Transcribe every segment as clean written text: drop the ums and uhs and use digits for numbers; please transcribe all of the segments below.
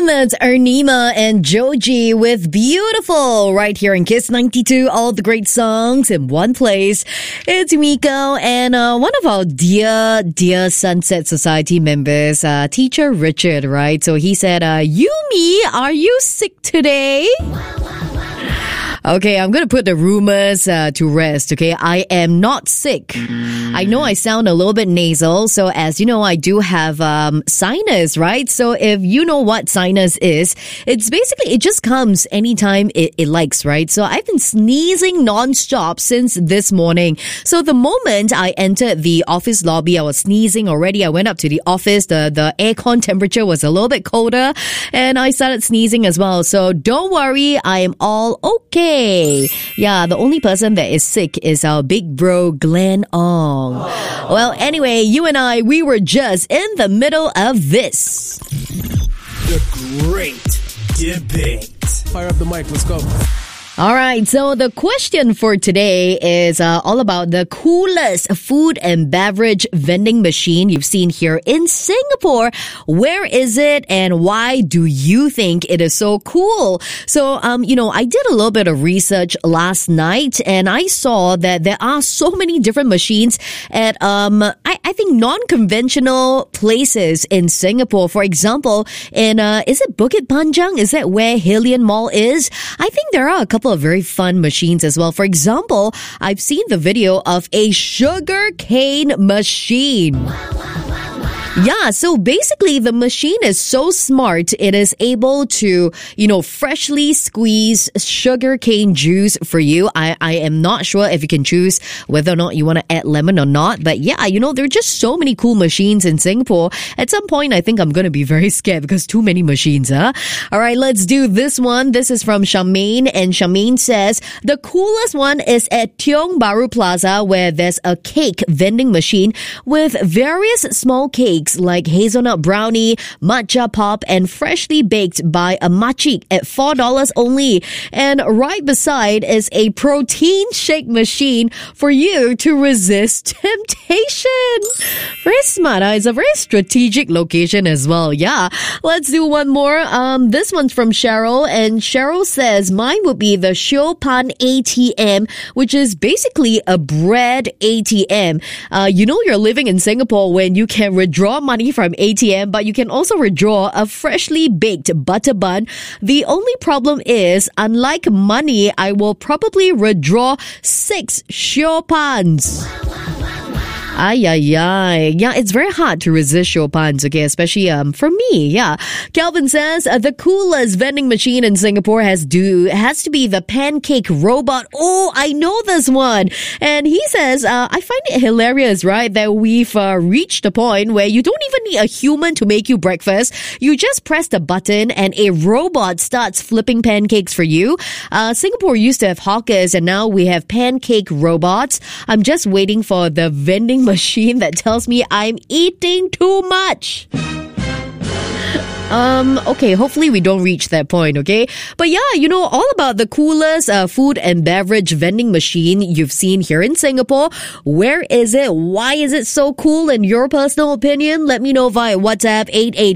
That's Ernima and Joji with Beautiful right here in Kiss 92. All the great songs in one place. It's Miko and one of our dear Sunset Society members, teacher Richard, right? So he said, Yumi, are you sick today? Okay, I'm going to put the rumors to rest, okay? I am not sick. I know I sound a little bit nasal, so as you know, I do have sinus, right? So if you know what sinus is, it's basically, it just comes anytime it likes, right? So I've been sneezing non-stop since this morning. So the moment I entered the office lobby, I was sneezing already. I went up to the office, the aircon temperature was a little bit colder, and I started sneezing as well. So don't worry, I am all okay. Yeah, the only person that is sick is our big bro, Glenn Ong. Well, anyway, you and I, we were just in the middle of this. The Great Debate. Fire up the mic, let's go. All right, so the question for today is all about the coolest food and beverage vending machine you've seen here in Singapore. Where is it and why do you think it is so cool? So, I did a little bit of research last night and I saw that there are so many different machines at, I think non-conventional places in Singapore. For example, in, is it Bukit Panjang? Is that where Hillian Mall is? I think there are a couple of very fun machines as well. For example, I've seen the video of a sugar cane machine. Yeah, so basically the machine is so smart, it is able to, freshly squeeze sugarcane juice for you. I am not sure if you can choose whether or not you want to add lemon or not. But yeah, there are just so many cool machines in Singapore. At some point, I think I'm going to be very scared because too many machines, huh? All right, let's do this one. This is from Charmaine, and Charmaine says, the coolest one is at Tiong Bahru Plaza where there's a cake vending machine with various small cakes like hazelnut brownie, matcha pop, and freshly baked by a makcik at $4 only. And right beside is a protein shake machine for you to resist temptation. Very smart. It's a very strategic location as well. Yeah. Let's do one more. This one's from Cheryl, and Cheryl says mine would be the Siopan ATM, which is basically a bread ATM. You're living in Singapore when you can withdraw money from ATM, but you can also withdraw a freshly baked butter bun. The only problem is, unlike money, I will probably withdraw 6 Siopans. Yeah, it's very hard to resist Siopans, okay, especially for me, yeah. Calvin says, the coolest vending machine in Singapore has to be the pancake robot. Oh, I know this one. And he says, I find it hilarious, right, that we've reached a point where you don't even need a human to make you breakfast. You just press the button and a robot starts flipping pancakes for you. Singapore used to have hawkers and now we have pancake robots. I'm just waiting for the vending machine that tells me I'm eating too much. Okay, hopefully we don't reach that point, okay? But yeah, all about the coolest food and beverage vending machine you've seen here in Singapore. Where is it? Why is it so cool? In your personal opinion, let me know via WhatsApp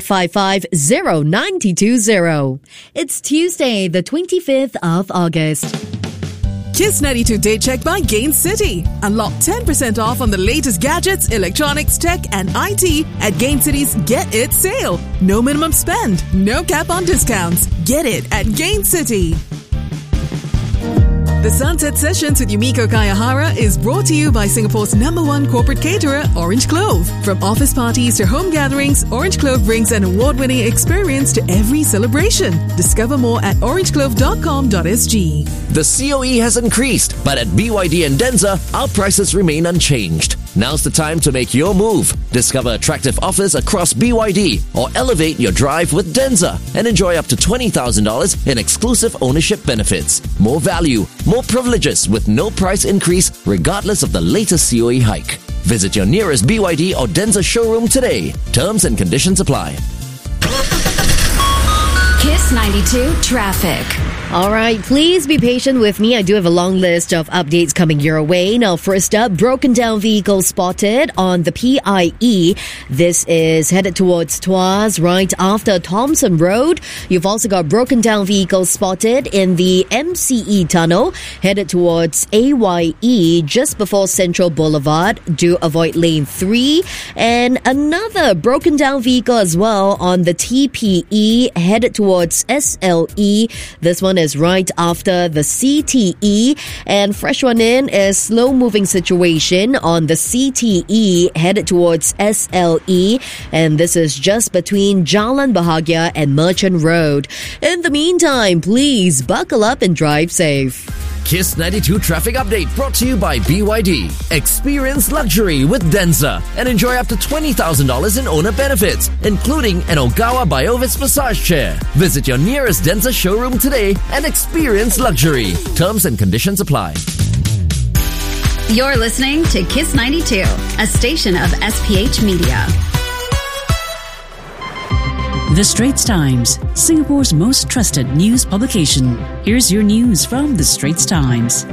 88550920. It's Tuesday, the 25th of August. Kiss 92 Day Check by Gain City. Unlock 10% off on the latest gadgets, electronics, tech, and IT at Gain City's Get It sale. No minimum spend, no cap on discounts. Get it at Gain City. The Sunset Sessions with Yumiko Kayahara is brought to you by Singapore's #1 corporate caterer, Orange Clove. From office parties to home gatherings, Orange Clove brings an award-winning experience to every celebration. Discover more at orangeclove.com.sg. The COE has increased, but at BYD and Denza, our prices remain unchanged. Now's the time to make your move. Discover attractive offers across BYD or elevate your drive with Denza and enjoy up to $20,000 in exclusive ownership benefits. More value, more privileges with no price increase regardless of the latest COE hike. Visit your nearest BYD or Denza showroom today. Terms and conditions apply. Kiss 92 Traffic. All right, please be patient with me. I do have a long list of updates coming your way. Now, first up, broken down vehicle spotted on the PIE. This is headed towards Tuas right after Thompson Road. You've also got broken down vehicles spotted in the MCE tunnel headed towards AYE just before Central Boulevard. Do avoid lane 3. And another broken down vehicle as well on the TPE headed towards SLE. This one is right after the CTE, and fresh one in is slow moving situation on the CTE headed towards SLE, and this is just between Jalan Bahagia and Merchant Road. In the meantime, please buckle up and drive safe. Kiss 92 traffic update brought to you by BYD. Experience luxury with Denza and enjoy up to $20,000 in owner benefits, including an Ogawa Biovis massage chair. Visit your nearest Denza showroom today and experience luxury. Terms and conditions apply. You're listening to Kiss 92, a station of SPH Media. The Straits Times, Singapore's most trusted news publication. Here's your news from The Straits Times.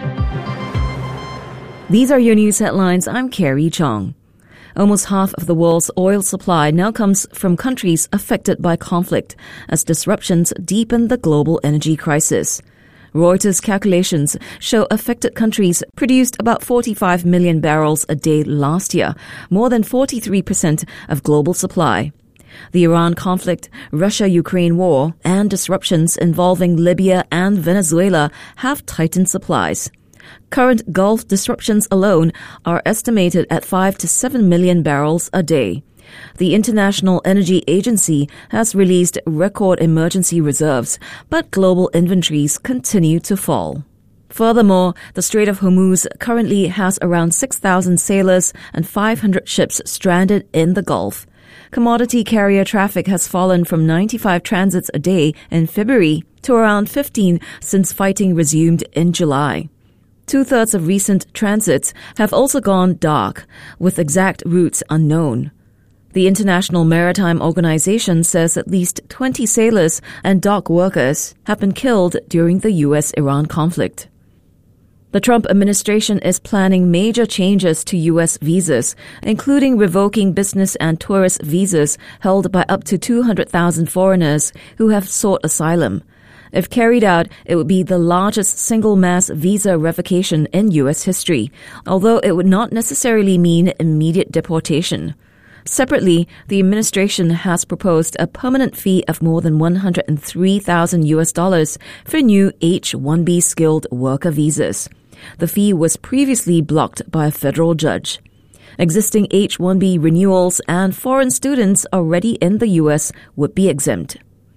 These are your news headlines. I'm Carrie Chong. Almost half of the world's oil supply now comes from countries affected by conflict as disruptions deepen the global energy crisis. Reuters calculations show affected countries produced about 45 million barrels a day last year, more than 43% of global supply. The Iran conflict, Russia-Ukraine war, and disruptions involving Libya and Venezuela have tightened supplies. Current Gulf disruptions alone are estimated at 5 to 7 million barrels a day. The International Energy Agency has released record emergency reserves, but global inventories continue to fall. Furthermore, the Strait of Hormuz currently has around 6,000 sailors and 500 ships stranded in the Gulf. Commodity carrier traffic has fallen from 95 transits a day in February to around 15 since fighting resumed in July. 2/3 of recent transits have also gone dark, with exact routes unknown. The International Maritime Organization says at least 20 sailors and dock workers have been killed during the U.S.-Iran conflict. The Trump administration is planning major changes to U.S. visas, including revoking business and tourist visas held by up to 200,000 foreigners who have sought asylum. If carried out, it would be the largest single mass visa revocation in U.S. history, although it would not necessarily mean immediate deportation. Separately, the administration has proposed a permanent fee of more than $103,000 for new H-1B skilled worker visas. The fee was previously blocked by a federal judge. Existing H-1B renewals and foreign students already in the U.S. would be exempt.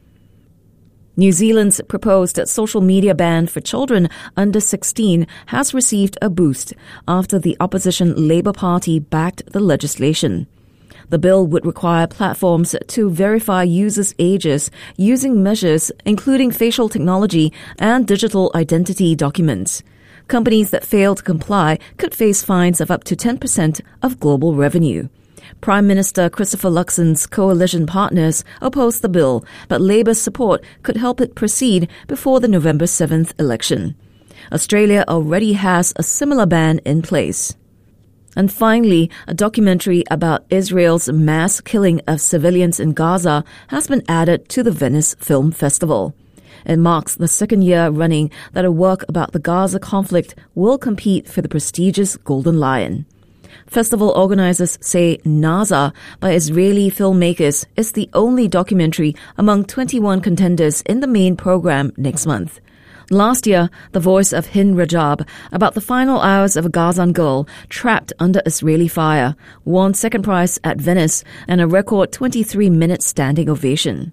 New Zealand's proposed social media ban for children under 16 has received a boost after the opposition Labour Party backed the legislation. The bill would require platforms to verify users' ages using measures including facial technology and digital identity documents. Companies that fail to comply could face fines of up to 10% of global revenue. Prime Minister Christopher Luxon's coalition partners opposed the bill, but Labour's support could help it proceed before the November 7th election. Australia already has a similar ban in place. And finally, a documentary about Israel's mass killing of civilians in Gaza has been added to the Venice Film Festival. It marks the second year running that a work about the Gaza conflict will compete for the prestigious Golden Lion. Festival organizers say Naza by Israeli filmmakers is the only documentary among 21 contenders in the main program next month. Last year, the voice of Hind Rajab about the final hours of a Gazan girl trapped under Israeli fire won second prize at Venice and a record 23-minute standing ovation.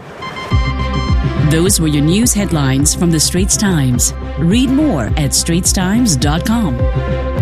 Those were your news headlines from The Straits Times. Read more at straitstimes.com.